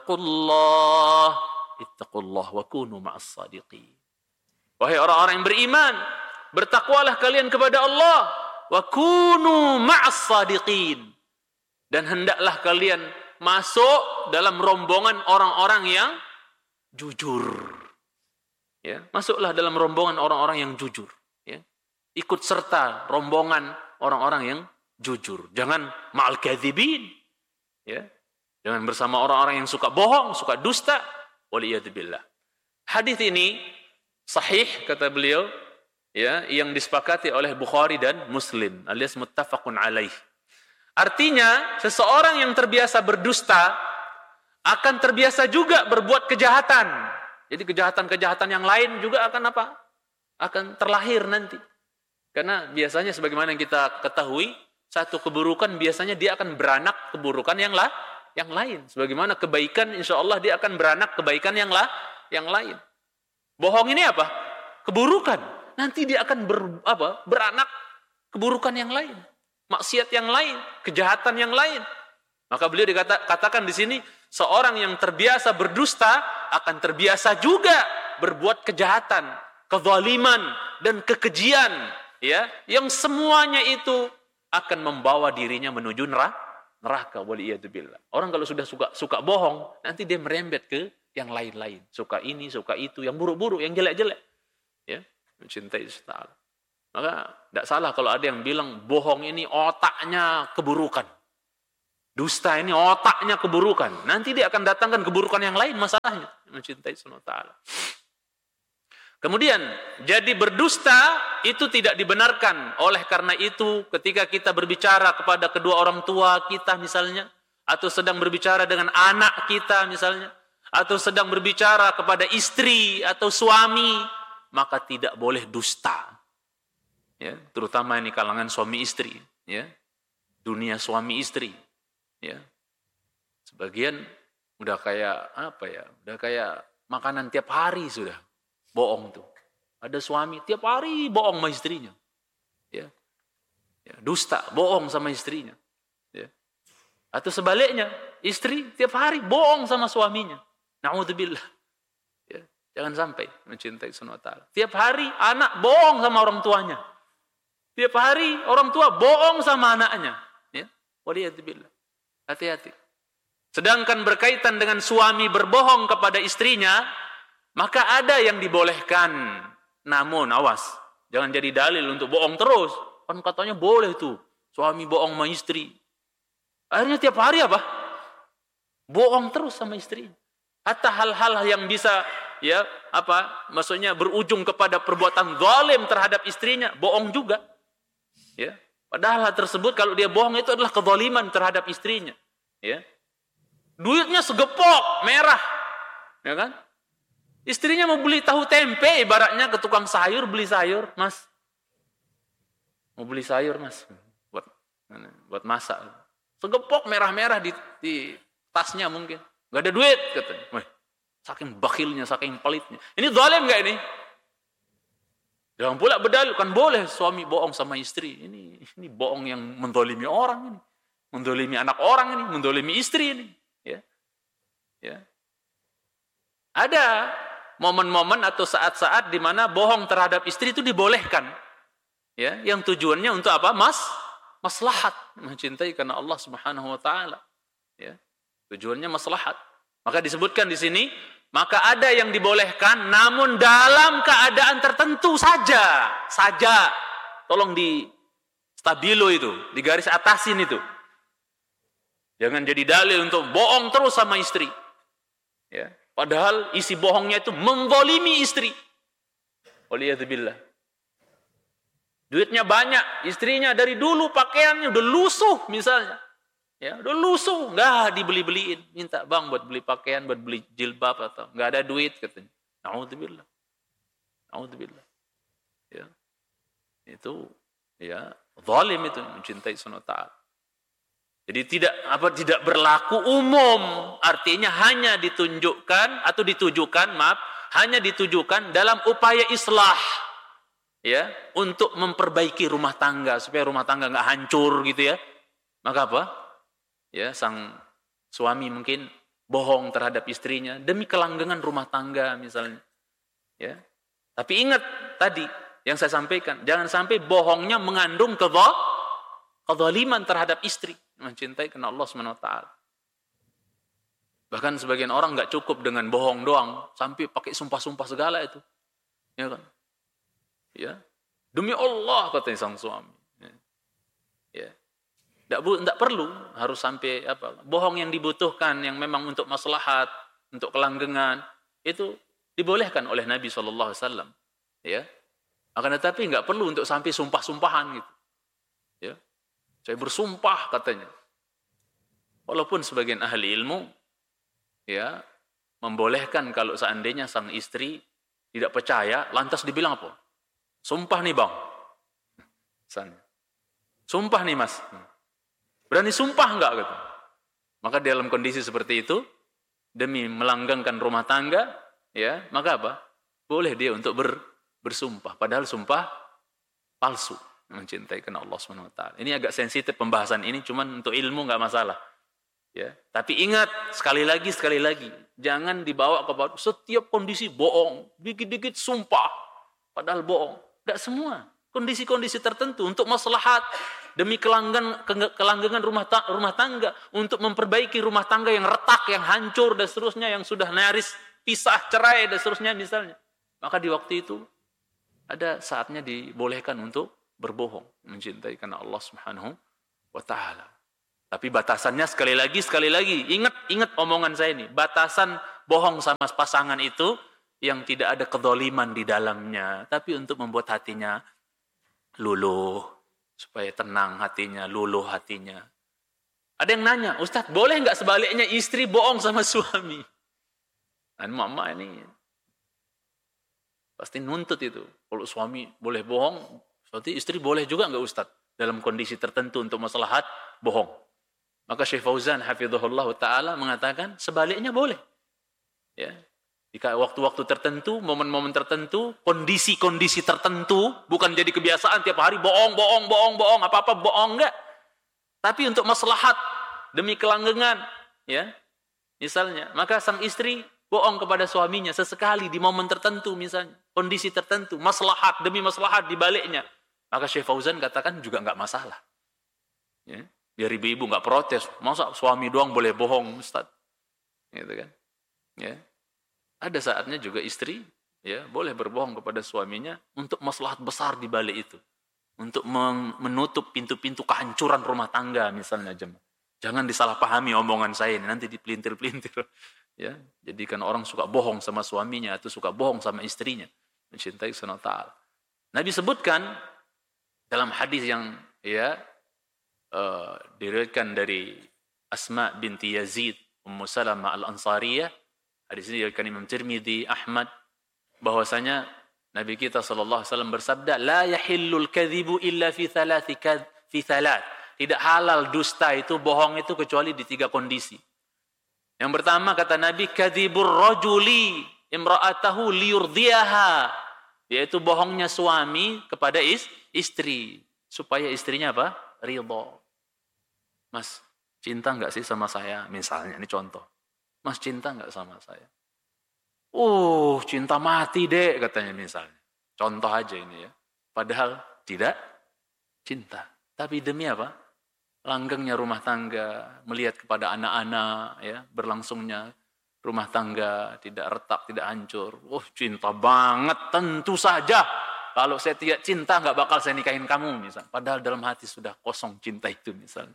Speaker 1: ittaqullah wa kunu ma'as sadiqin. Wahai orang-orang yang beriman, bertakwalah kalian kepada Allah, wa kunu ma'as sadiqin, dan hendaklah kalian masuk dalam rombongan orang-orang yang jujur. Ya, masuklah dalam rombongan orang-orang yang jujur. Ikut serta rombongan orang-orang yang jujur. Jangan ma'al kadzibin. Ya. Jangan bersama orang-orang yang suka bohong, suka dusta. Waliyadzubillah. Hadis ini sahih kata beliau, ya, yang disepakati oleh Bukhari dan Muslim, alias muttafaqun alaih. Artinya, seseorang yang terbiasa berdusta akan terbiasa juga berbuat kejahatan. Jadi kejahatan-kejahatan yang lain juga akan apa? Akan terlahir nanti. Karena biasanya sebagaimana yang kita ketahui, satu keburukan biasanya dia akan beranak keburukan yang lain. Sebagaimana kebaikan, insya Allah dia akan beranak kebaikan yang lain. Bohong ini apa? Keburukan. Nanti dia akan beranak keburukan yang lain. Maksiat yang lain, kejahatan yang lain. Maka beliau dikatakan di sini, seorang yang terbiasa berdusta akan terbiasa juga berbuat kejahatan, kezaliman, dan kekejian. Ya, yang semuanya itu akan membawa dirinya menuju neraka. Waliyadzubillah. Orang kalau sudah suka bohong, nanti dia merembet ke yang lain-lain. Suka ini, suka itu, yang buruk-buruk, yang jelek-jelek. Ya, mencintai Allah. Maka tidak salah kalau ada yang bilang bohong ini otaknya keburukan. Dusta ini otaknya keburukan. Nanti dia akan datangkan keburukan yang lain masalahnya. Mencintai Allah Ta'ala. Kemudian, jadi berdusta itu tidak dibenarkan. Oleh karena itu, ketika kita berbicara kepada kedua orang tua kita misalnya, atau sedang berbicara dengan anak kita misalnya, atau sedang berbicara kepada istri atau suami, maka tidak boleh dusta. Ya, terutama ini kalangan suami istri, ya. Dunia suami istri, ya. Sebagian udah kayak apa ya? Udah kayak makanan tiap hari sudah. Bohong tuh. Ada suami tiap hari bohong sama istrinya. Ya. Ya, dusta, bohong sama istrinya. Ya. Atau sebaliknya, istri tiap hari bohong sama suaminya. Na'udzubillah. Ya. Jangan sampai mencintai Allah Ta'ala. Tiap hari anak bohong sama orang tuanya. Tiap hari orang tua bohong sama anaknya. Ya. Waliyadzubillah. Hati-hati. Sedangkan berkaitan dengan suami berbohong kepada istrinya, maka ada yang dibolehkan. Namun awas, jangan jadi dalil untuk bohong terus. Kan katanya boleh tuh, suami bohong sama istri. Akhirnya tiap hari apa? Bohong terus sama istri. Hatta hal-hal yang bisa maksudnya berujung kepada perbuatan zalim terhadap istrinya, bohong juga. Ya. Padahal hal tersebut kalau dia bohong itu adalah kezaliman terhadap istrinya. Ya. Duitnya segepok merah. Ya kan? Istrinya mau beli tahu tempe, ibaratnya ke tukang sayur beli sayur, Mas. Mau beli sayur, Mas. Buat masak. Segepok merah-merah di tasnya mungkin. Gak ada duit, katanya. Wih, saking bakhilnya, saking pelitnya. Ini zalim gak ini? Jangan pula berdalil, kan boleh suami bohong sama istri. Ini bohong yang mendolimi orang ini. Mendolimi anak orang ini, mendolimi istri ini. Ya. Ya. Ada momen-momen atau saat-saat di mana bohong terhadap istri itu dibolehkan. Ya, yang tujuannya untuk apa? Maslahat, mencintai karena Allah Subhanahu wa taala. Ya. Tujuannya maslahat. Maka disebutkan di sini, maka ada yang dibolehkan namun dalam keadaan tertentu saja. Tolong di stabilo itu, di garis atasin itu. Jangan jadi dalil untuk bohong terus sama istri. Ya. Padahal isi bohongnya itu menzalimi istri. Waliyadzubillah. Duitnya banyak, istrinya dari dulu pakaiannya udah lusuh misalnya. Ya, udah lusuh, enggak dibeli-beliin, minta bang buat beli pakaian, buat beli jilbab atau enggak ada duit katanya. Na'udzubillah. Ya. Itu ya zalim itu, mencintai Allah Ta'ala. Jadi tidak berlaku umum, artinya hanya ditunjukkan atau ditujukan, hanya ditujukan dalam upaya islah, ya, untuk memperbaiki rumah tangga supaya rumah tangga nggak hancur gitu ya. Maka apa? Ya, sang suami mungkin bohong terhadap istrinya demi kelanggengan rumah tangga misalnya. Ya. Tapi ingat tadi yang saya sampaikan, jangan sampai bohongnya mengandung kezaliman terhadap istri. Mencintai karena Allah SWT. Bahkan sebagian orang nggak cukup dengan bohong doang, sampai pakai sumpah-sumpah segala itu, ya kan? Ya, demi Allah katanya sang suami. Ya, tidak perlu harus sampai bohong yang dibutuhkan, yang memang untuk maslahat, untuk kelanggengan, itu dibolehkan oleh Nabi SAW. Ya, akan tetapi nggak perlu untuk sampai sumpah-sumpahan gitu. Ya. Saya bersumpah katanya. Walaupun sebagian ahli ilmu ya membolehkan kalau seandainya sang istri tidak percaya, lantas dibilang apa? Sumpah nih bang. Sumpah nih mas. Berani sumpah enggak gitu. Maka dalam kondisi seperti itu, demi melanggengkan rumah tangga, ya, maka apa? Boleh dia untuk bersumpah. Padahal sumpah palsu. Mencintai karena Allah SWT. Ini agak sensitif pembahasan ini, cuman untuk ilmu nggak masalah. Ya, tapi ingat sekali lagi, jangan dibawa kepada setiap kondisi bohong, dikit-dikit sumpah, padahal bohong. Tidak semua. Kondisi-kondisi tertentu untuk maslahat, demi kelanggengan rumah tangga, untuk memperbaiki rumah tangga yang retak, yang hancur dan seterusnya, yang sudah nyaris pisah, cerai dan seterusnya misalnya. Maka di waktu itu ada saatnya dibolehkan untuk berbohong, mencintai karena Allah Subhanahu wa taala. Tapi batasannya sekali lagi, ingat omongan saya ini. Batasan bohong sama pasangan itu yang tidak ada kedzaliman di dalamnya, tapi untuk membuat hatinya luluh, supaya tenang hatinya, luluh hatinya. Ada yang nanya, Ustadz, boleh nggak sebaliknya istri bohong sama suami? Dan mama ini pasti nuntut itu. Kalau suami boleh bohong, berarti istri boleh juga nggak Ustadz? Dalam kondisi tertentu untuk maslahat bohong. Maka Syekh Fauzan hafizahullah ta'ala mengatakan sebaliknya boleh. Ya. Jika waktu-waktu tertentu, momen-momen tertentu, kondisi-kondisi tertentu, bukan jadi kebiasaan tiap hari bohong, apa-apa bohong, enggak. Tapi untuk maslahat, demi kelanggengan, ya, misalnya, maka sang istri bohong kepada suaminya sesekali di momen tertentu misalnya, kondisi tertentu, maslahat demi maslahat di baliknya. Maka Syekh Fauzan katakan juga enggak masalah. Ya. Biar ibu-ibu enggak protes, masa suami doang boleh bohong, Ustaz? Gitu kan? Ya. Ada saatnya juga istri ya boleh berbohong kepada suaminya untuk maslahat besar di balik itu. Untuk menutup pintu-pintu kehancuran rumah tangga misalnya jemaah. Jangan disalahpahami omongan saya ini, nanti dipelintir-pelintir. Ya, jadikan orang suka bohong sama suaminya atau suka bohong sama istrinya. Mencintai Subhanahu wa ta'ala. Nabi sebutkan dalam hadis yang ya diriwayatkan dari Asma binti Yazid Ummu Salamah Al-Ansariyah. Hadis ini diriwayatkan Imam Tirmidzi, Ahmad, bahwasanya Nabi kita sallallahu alaihi wasallam bersabda, "La yahillul kadhibu illa fi thalath." Tidak halal dusta itu, bohong itu kecuali di 3 kondisi. Yang pertama kata Nabi, kadzibur rajuli imra'atahu liyurdiyaha, yaitu bohongnya suami kepada istri supaya istrinya apa? Ridha. Mas, cinta enggak sih sama saya? Misalnya, ini contoh. Mas, cinta enggak sama saya? Cinta mati dek, katanya misalnya. Contoh aja ini ya. Padahal tidak cinta. Tapi demi apa? Langgengnya rumah tangga, melihat kepada anak-anak, ya, berlangsungnya rumah tangga, tidak retak, tidak hancur. Cinta banget, tentu saja. Kalau saya tidak cinta, nggak bakal saya nikahin kamu, misalnya. Padahal dalam hati sudah kosong cinta itu, misalnya.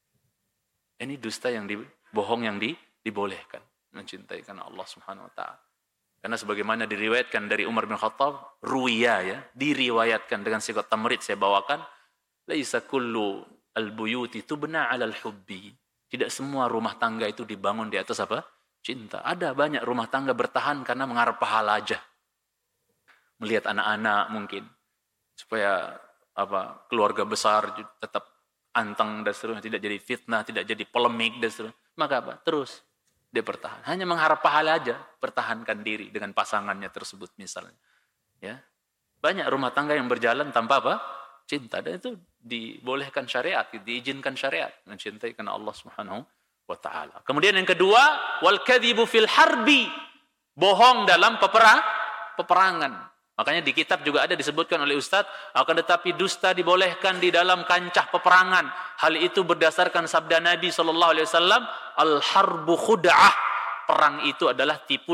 Speaker 1: Ini dusta yang bohong yang dibolehkan. Mencintai karena Allah Subhanahu wa ta'ala. Karena sebagaimana diriwayatkan dari Umar bin Khattab, ruwiya ya, diriwayatkan dengan sigat tamrid saya bawakan, laisa kullu al-buyuti tubna 'alal hubbi. Tidak semua rumah tangga itu dibangun di atas apa? Cinta. Ada banyak rumah tangga bertahan karena mengharap pahala aja. Melihat anak-anak mungkin supaya apa? Keluarga besar tetap anteng dan seterusnya, tidak jadi fitnah, tidak jadi polemik dan seterusnya. Maka apa? Terus dia bertahan. Hanya mengharap pahala aja, pertahankan diri dengan pasangannya tersebut misalnya. Ya. Banyak rumah tangga yang berjalan tanpa apa? Cinta. Dan itu dibolehkan syariat, diizinkan syariat. Mencintai karena Allah Subhanahu wa ta'ala. Kemudian yang kedua, wal kadhibu fil harbi. Bohong dalam peperangan. Makanya di kitab juga ada disebutkan oleh Ustadz, akan tetapi dusta dibolehkan di dalam kancah peperangan. Hal itu berdasarkan sabda Nabi SAW, al-harbu khud'ah. Perang itu adalah tipu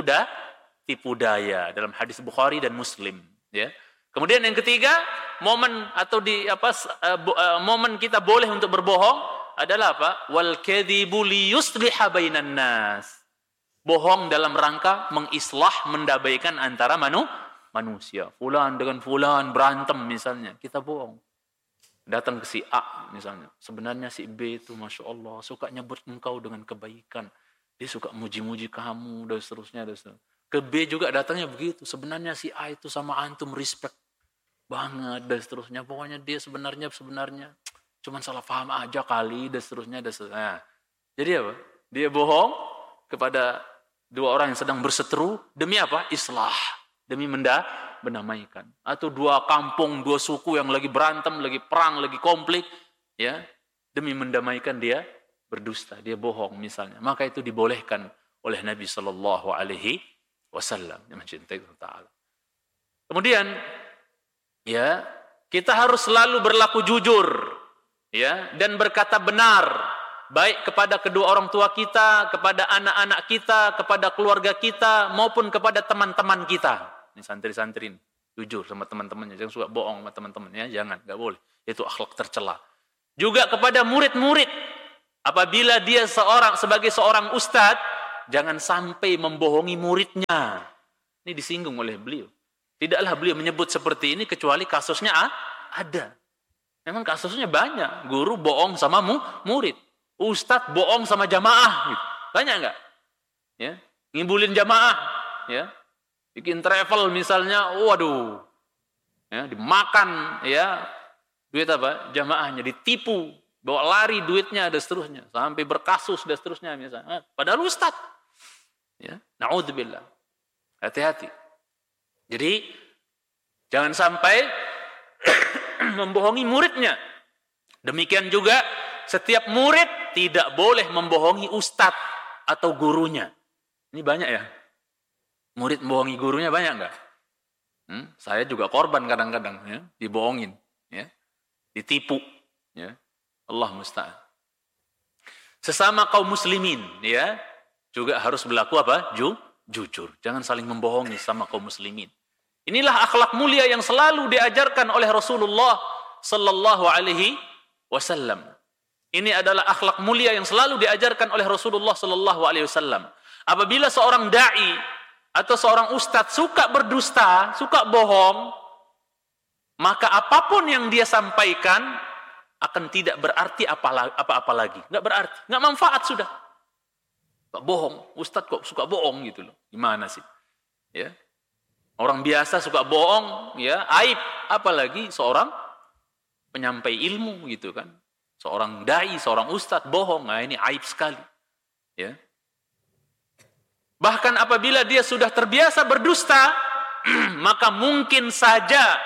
Speaker 1: daya. Dalam hadis Bukhari dan Muslim. Ya. Kemudian yang ketiga, momen kita boleh untuk berbohong adalah apa? Wal kadhibu liyusliha bainan nas. Bohong dalam rangka mengislah, mendamaikan antara manusia. Fulan dengan fulan berantem misalnya, kita bohong. Datang ke si A misalnya, sebenarnya si B itu Masya Allah suka nyebut engkau dengan kebaikan, dia suka muji-muji kamu dan seterusnya. Ke B juga datangnya begitu, sebenarnya si A itu sama antum respect banget dan seterusnya. Pokoknya dia sebenarnya cuman salah paham aja kali dan seterusnya. Nah, jadi apa? Dia bohong kepada 2 orang yang sedang berseteru demi apa? Islah. Demi mendamaikan. Atau 2 kampung, 2 suku yang lagi berantem, lagi perang, lagi konflik, ya, demi mendamaikan dia berdusta, dia bohong misalnya. Maka itu dibolehkan oleh Nabi sallallahu alaihi wasallam yang mencintai Allah Ta'ala. Kemudian ya, kita harus selalu berlaku jujur, ya, dan berkata benar, baik kepada kedua orang tua kita, kepada anak-anak kita, kepada keluarga kita, maupun kepada teman-teman kita. Ini santri-santri. Jujur sama teman-temannya, jangan suka bohong sama teman-temannya, jangan, nggak boleh. Itu akhlak tercela. Juga kepada murid-murid, apabila dia sebagai seorang ustadz, jangan sampai membohongi muridnya. Ini disinggung oleh beliau. Tidaklah beliau menyebut seperti ini kecuali kasusnya ada. Memang kasusnya banyak. Guru bohong sama murid, ustadz bohong sama jamaah, gitu. Banyak nggak? Ya, ngibulin jamaah, ya. Bikin travel misalnya, waduh, ya, dimakan, ya, duit apa? Jamaahnya ditipu, bawa lari duitnya dan seterusnya, sampai berkasus dan seterusnya misalnya. Padahal ustaz, ya, naudzubillah. Hati-hati. Jadi jangan sampai membohongi muridnya. Demikian juga setiap murid tidak boleh membohongi ustaz atau gurunya. Ini banyak ya. Murid membohongi gurunya banyak enggak? Saya juga korban kadang-kadang, ya, dibohongin, ya, ditipu, ya. Allah musta'an. Sesama kaum muslimin, ya, juga harus berlaku apa? Jujur. Jangan saling membohongi sama kaum muslimin. Inilah akhlak mulia yang selalu diajarkan oleh Rasulullah sallallahu alaihi wasallam. Ini adalah akhlak mulia yang selalu diajarkan oleh Rasulullah sallallahu alaihi wasallam. Apabila seorang dai atau seorang ustadz suka berdusta, suka bohong, maka apapun yang dia sampaikan akan tidak berarti apa-apa lagi. Nggak berarti, nggak manfaat sudah. Kok bohong, ustadz kok suka bohong gitu loh. Gimana sih? Ya. Orang biasa suka bohong, ya, aib. Apalagi seorang penyampai ilmu gitu kan. Seorang dai, seorang ustadz bohong, nah ini aib sekali. Ya. Bahkan apabila dia sudah terbiasa berdusta, maka mungkin saja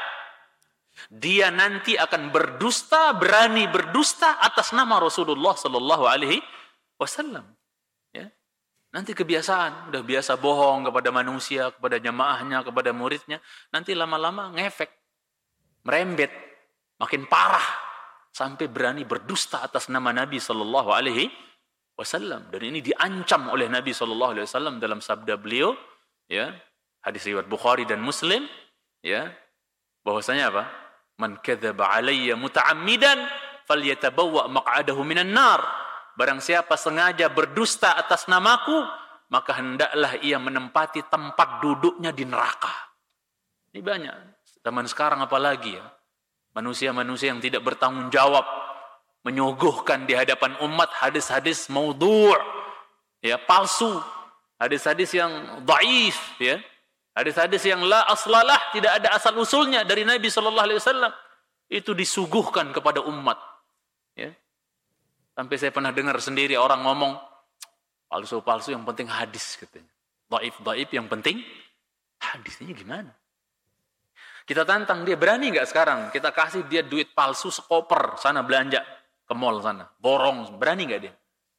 Speaker 1: dia nanti akan berani berdusta atas nama Rasulullah sallallahu alaihi wasallam. Ya. Nanti kebiasaan, udah biasa bohong kepada manusia, kepada jamaahnya, kepada muridnya, nanti lama-lama ngefek, merembet, makin parah sampai berani berdusta atas nama Nabi sallallahu alaihi wasallam. Dan ini diancam oleh Nabi sallallahu alaihi wasallam dalam sabda beliau, ya, hadis riwayat Bukhari dan Muslim, ya, bahwasanya apa? Man kadzaba alayya muta'ammidan falyatabawwa maq'adahu minan nar. Barang siapa sengaja berdusta atas namaku, maka hendaklah ia menempati tempat duduknya di neraka. Ini banyak zaman sekarang, apalagi ya, manusia-manusia yang tidak bertanggung jawab menyuguhkan di hadapan umat hadis-hadis maudhu', ya, palsu, hadis-hadis yang dhaif, ya, hadis-hadis yang la aslalah, tidak ada asal usulnya dari Nabi sallallahu alaihi wasallam, itu disuguhkan kepada umat, ya. Sampai saya pernah dengar sendiri orang ngomong, palsu-palsu yang penting hadis katanya, dhaif yang penting hadis. Ini gimana? Kita tantang dia, berani nggak sekarang kita kasih dia duit palsu sekoper, sana belanja ke mall sana, borong, berani nggak dia?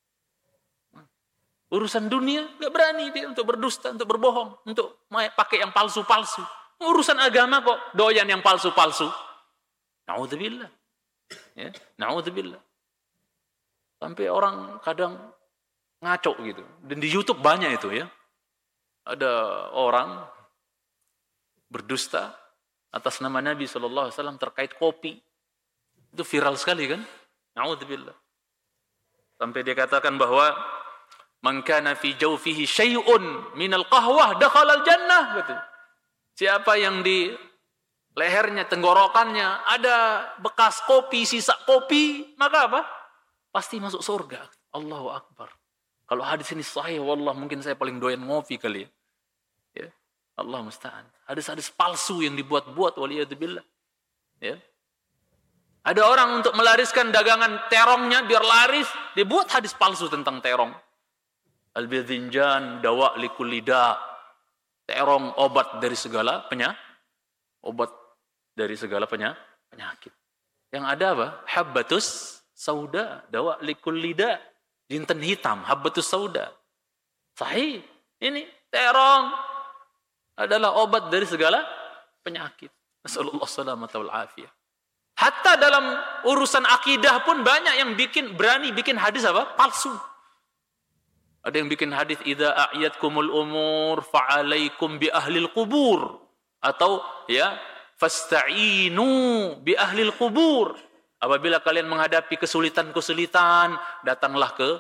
Speaker 1: Urusan dunia nggak berani dia untuk berdusta, untuk berbohong, untuk pakai yang palsu-palsu. Urusan agama kok doyan yang palsu-palsu. Naudzubillah, ya, naudzubillah. Sampai orang kadang ngaco gitu. Dan di YouTube banyak itu, ya. Ada orang berdusta atas nama Nabi SAW terkait kopi. Itu viral sekali kan? Na'udzubillah. Sampai dia katakan bahwa man kana fi jawfihi syai'un minal qahwah dakhala al-jannah, gitu. Siapa yang di lehernya, tenggorokannya ada bekas kopi, sisa kopi, maka apa? Pasti masuk surga. Allahu Akbar. Kalau hadis ini sahih, wallah mungkin saya paling doyan ngopi kali ya. Ya. Allah musta'an. Hadis-hadis palsu yang dibuat-buat, waliyadzubillah. Ya. Ada orang untuk melariskan dagangan terongnya biar laris, dibuat hadis palsu tentang terong. Al-bidhinjan dawa likulli da. Terong obat dari segala obat dari segala penyakit. Yang ada apa? Habbatus sauda dawa likulli da. Jinten hitam, habbatus sauda. Sahih. Ini terong adalah obat dari segala penyakit. Nasallallahu salamata wal afiyah. Hatta dalam urusan akidah pun banyak yang berani bikin hadis apa? Palsu. Ada yang bikin hadis idza a'yatkumul umur fa'alaikum bi ahlil qubur. Atau ya, fasta'inu bi ahlil qubur. Apabila kalian menghadapi kesulitan-kesulitan, datanglah ke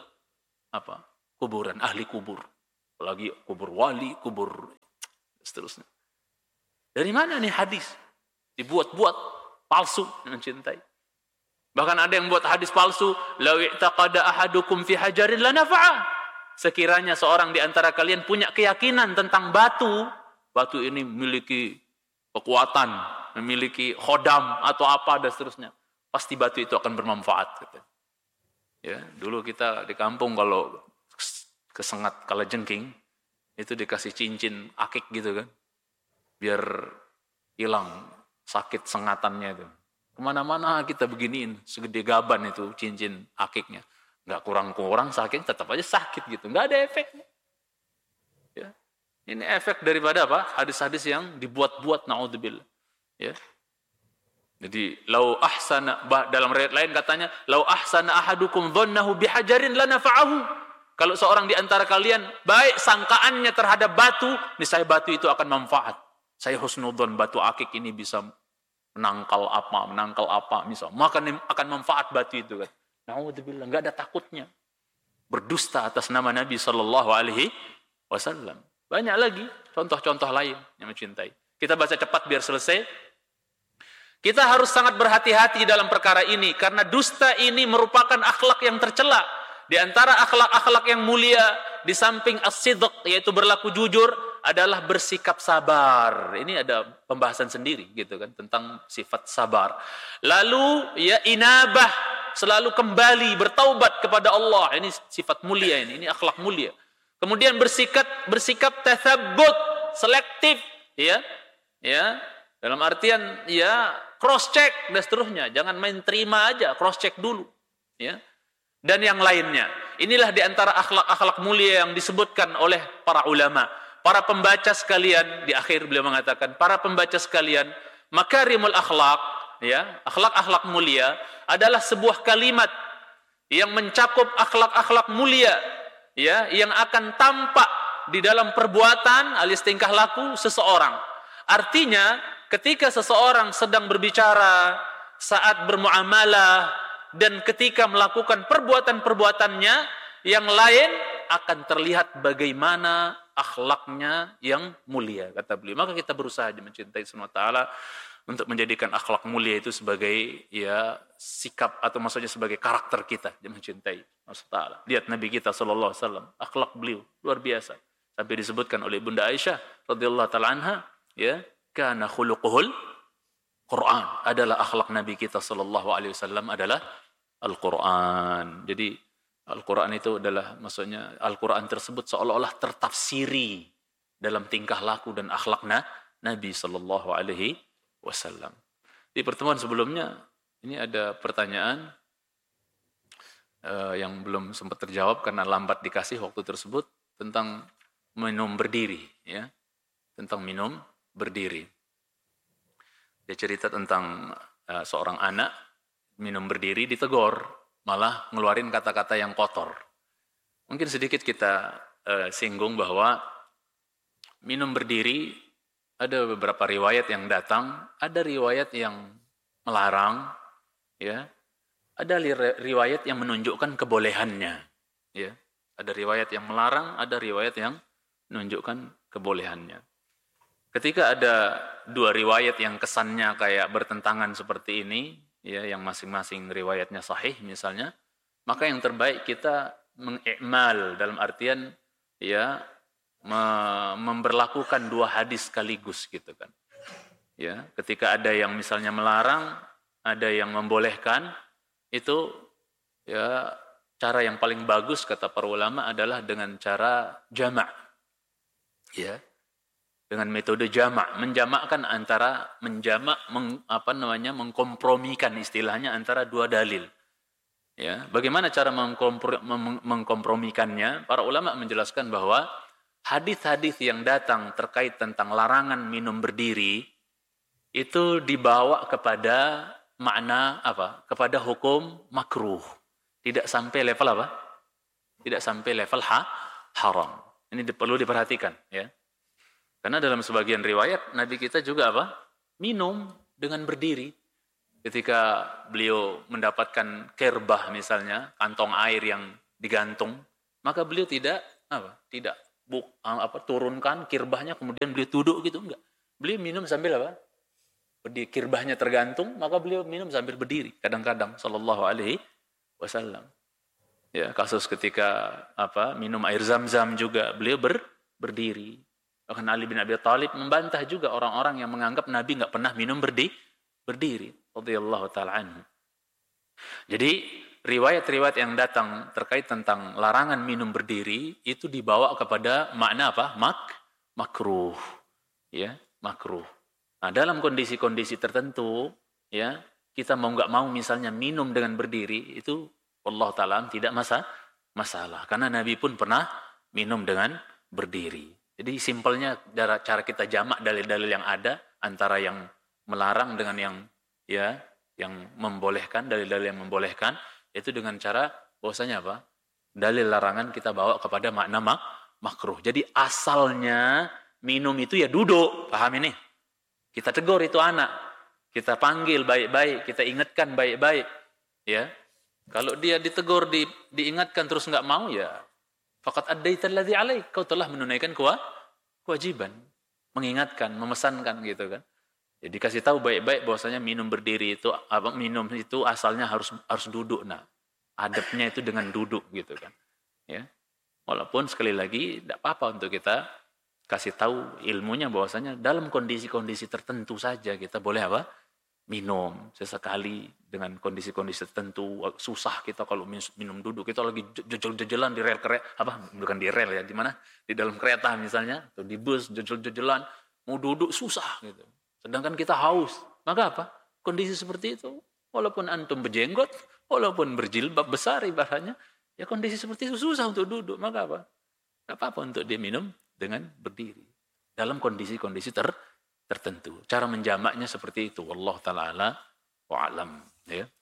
Speaker 1: kuburan, ahli kubur. Apalagi kubur wali, kubur seterusnya. Dari mana nih hadis? Dibuat-buat, palsu, mencintai. Bahkan ada yang buat hadis palsu, law i'taqada ahadukum fi hajarin la nafa'a. Sekiranya seorang di antara kalian punya keyakinan tentang batu ini memiliki kekuatan, memiliki khodam atau apa dan seterusnya, pasti batu itu akan bermanfaat. Ya, dulu kita di kampung kalau kesengat kalajengking itu dikasih cincin akik gitu kan, biar hilang sakit sengatannya itu. Kemana-mana kita beginiin, segede gaban itu cincin akiknya, nggak kurang-kurang sakit, tetap aja sakit gitu, nggak ada efeknya. Ya. Ini efek daripada apa? Hadis-hadis yang dibuat-buat, naudzubillah. Ya. Jadi dalam riwayat lain katanya, lau ahsana ahadukum dhannahu bihajarin lanafa'ahu. Kalau seorang di antara kalian baik sangkaannya terhadap batu, niscaya batu itu akan manfaat. Saya husnudzon batu akik ini bisa menangkal apa, misal, maka akan manfaat batu itu kan. Naudzubillah, enggak ada takutnya. Berdusta atas nama Nabi sallallahu alaihi wasallam. Banyak lagi contoh-contoh lain yang mencintai. Kita baca cepat biar selesai. Kita harus sangat berhati-hati dalam perkara ini karena dusta ini merupakan akhlak yang tercela. Di antara akhlak-akhlak yang mulia di samping as-sidq, yaitu berlaku jujur, adalah bersikap sabar. Ini ada pembahasan sendiri gitu kan tentang sifat sabar. Lalu ya inabah, selalu kembali bertaubat kepada Allah. Ini sifat mulia ini akhlak mulia. Kemudian bersikap tathabbut, selektif, ya. Dalam artian ya cross check dan seterusnya. Jangan main terima aja, cross check dulu, ya. Dan yang lainnya. Inilah di antara akhlak-akhlak mulia yang disebutkan oleh para ulama. Para pembaca sekalian, di akhir beliau mengatakan, para pembaca sekalian, makarimul akhlak, ya, akhlak-akhlak mulia adalah sebuah kalimat yang mencakup akhlak-akhlak mulia, ya, yang akan tampak di dalam perbuatan alias tingkah laku seseorang. Artinya, ketika seseorang sedang berbicara, saat bermuamalah, dan ketika melakukan perbuatan-perbuatannya yang lain akan terlihat bagaimana akhlaknya yang mulia, kata beliau. Maka kita berusaha mencintai SWT untuk menjadikan akhlak mulia itu sebagai ya sikap atau maksudnya sebagai karakter kita mencintai SWT. Lihat Nabi kita SAW, akhlak beliau luar biasa. Sampai disebutkan oleh Bunda Aisyah radhiyallahu taala anha, ya, kana khuluquhul Quran, adalah akhlak Nabi kita SAW adalah Al-Quran. Jadi Al-Quran itu adalah, maksudnya Al-Quran tersebut seolah-olah tertafsiri dalam tingkah laku dan akhlak Nabi SAW. Di pertemuan sebelumnya ini ada pertanyaan yang belum sempat terjawab karena lambat dikasih waktu tersebut, tentang minum berdiri, ya, tentang minum berdiri. Dia cerita tentang seorang anak minum berdiri ditegur, malah ngeluarin kata-kata yang kotor. Mungkin sedikit kita singgung bahwa minum berdiri ada beberapa riwayat yang datang, ada riwayat yang melarang, ya, ada riwayat yang menunjukkan kebolehannya, ya, ada riwayat yang melarang, ada riwayat yang menunjukkan kebolehannya. Ketika ada dua riwayat yang kesannya kayak bertentangan seperti ini, ya, yang masing-masing riwayatnya sahih misalnya, maka yang terbaik kita mengikmal, dalam artian ya memberlakukan dua hadis sekaligus gitu kan. Ya, ketika ada yang misalnya melarang, ada yang membolehkan, itu ya cara yang paling bagus kata para ulama adalah dengan cara jama'. Ya. Dengan metode jama', menjamakkan antara mengkompromikan istilahnya antara dua dalil. Ya, bagaimana cara mengkompromikannya? Para ulama menjelaskan bahwa hadis-hadis yang datang terkait tentang larangan minum berdiri itu dibawa kepada makna apa? Kepada hukum makruh. Tidak sampai level apa? Tidak sampai level haram. Ini perlu diperhatikan, ya. Karena dalam sebagian riwayat Nabi kita juga apa? Minum dengan berdiri. Ketika beliau mendapatkan kerbah misalnya, kantong air yang digantung, maka beliau tidak turunkan kirbahnya kemudian beliau duduk gitu, enggak. Beliau minum sambil apa? Berdiri, kirbahnya tergantung, maka beliau minum sambil berdiri. Kadang-kadang sallallahu alaihi wasallam. Ya, kasus ketika minum air Zam-Zam juga beliau berdiri. Bahkan Ali bin Abi Thalib membantah juga orang-orang yang menganggap Nabi enggak pernah minum berdiri. Radhiyallahu taala anhu. Jadi riwayat-riwayat yang datang terkait tentang larangan minum berdiri itu dibawa kepada makna apa? Makruh. Ya, makruh. Nah, dalam kondisi-kondisi tertentu, ya, kita mau nggak mau misalnya minum dengan berdiri, itu Allah Ta'ala tidak masalah. Karena Nabi pun pernah minum dengan berdiri. Jadi simpelnya cara kita jamak dalil-dalil yang ada antara yang melarang dengan yang membolehkan, dalil-dalil yang membolehkan, itu dengan cara bahwasanya apa? Dalil larangan kita bawa kepada makna makruh. Jadi asalnya minum itu ya duduk, paham ini? Kita tegur itu anak, kita panggil baik-baik, kita ingatkan baik-baik, ya. Kalau dia ditegur, diingatkan terus nggak mau, ya faqad addaital ladzi alaik, kau telah menunaikan kewajiban, mengingatkan, memesankan gitu kan. Jadi kasih tahu baik-baik bahwasanya minum berdiri itu minum itu asalnya harus duduk. Nah, adabnya itu dengan duduk gitu kan. Ya. Walaupun sekali lagi tidak apa-apa untuk kita kasih tahu ilmunya bahwasanya dalam kondisi-kondisi tertentu saja kita boleh apa? Minum sesekali dengan kondisi-kondisi tertentu. Susah kita kalau minum duduk, kita lagi jejel-jejelan di rel kereta, bukan di rel ya, di mana? Di dalam kereta misalnya atau di bus jejel-jejelan, mau duduk susah gitu. Sedangkan kita haus. Maka apa? Kondisi seperti itu, walaupun antum berjenggot, walaupun berjilbab besar ibaratnya, ya kondisi seperti itu susah untuk duduk. Maka apa? Tidak apa-apa untuk dia minum dengan berdiri. Dalam kondisi-kondisi tertentu. Cara menjamaknya seperti itu. Wallahu ta'ala wa'alam. Ya.